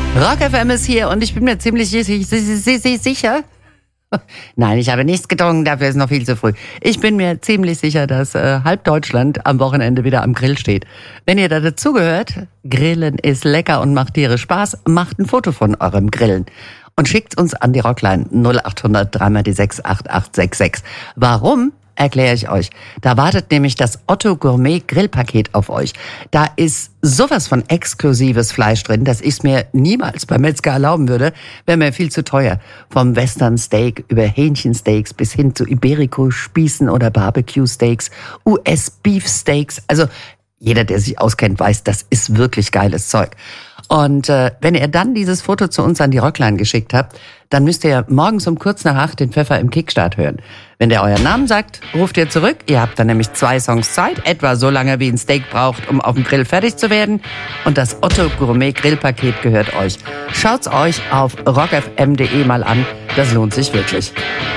Rock FM ist hier und ich bin mir ziemlich sicher. Nein, ich habe nichts getrunken, dafür ist noch viel zu früh. Ich bin mir ziemlich sicher, dass halb Deutschland am Wochenende wieder am Grill steht. Wenn ihr da dazugehört, Grillen ist lecker und macht Tiere Spaß, macht ein Foto von eurem Grillen und schickt uns an die Rockline 0800 3 die 6 8866. Warum? Erkläre ich euch. Da wartet nämlich das Otto Gourmet Grillpaket auf euch. Da ist sowas von exklusives Fleisch drin, dass ich es mir niemals beim Metzger erlauben würde, wäre mir viel zu teuer. Vom Western Steak über Hähnchensteaks bis hin zu Iberico-Spießen oder Barbecue-Steaks, US-Beef-Steaks. Also jeder, der sich auskennt, weiß, das ist wirklich geiles Zeug. Und wenn ihr dann dieses Foto zu uns an die Rockline geschickt habt, dann müsst ihr morgens um kurz nach 8 den Pfeffer im Kickstart hören. Wenn der euren Namen sagt, ruft ihr zurück. Ihr habt dann nämlich 2 Songs Zeit, etwa so lange wie ein Steak braucht, um auf dem Grill fertig zu werden. Und das Otto Gourmet Grillpaket gehört euch. Schaut's euch auf rockfm.de mal an. Das lohnt sich wirklich.